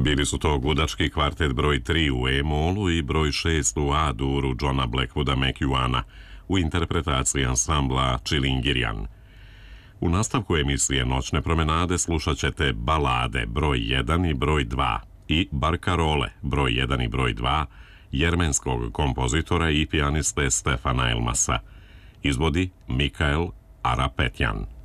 Bili su to gudački kvartet broj 3 u E-molu i broj 6 u A-duru Johna Blackwooda McEwana u interpretaciji ansambla Čilingirijan. U nastavku emisije Noćne promenade slušat ćete balade broj 1 i broj 2 i barkarole broj 1 i broj 2 jermenskog kompozitora i pijaniste Stefana Elmasa. Izvodi Mikael Arapetjan.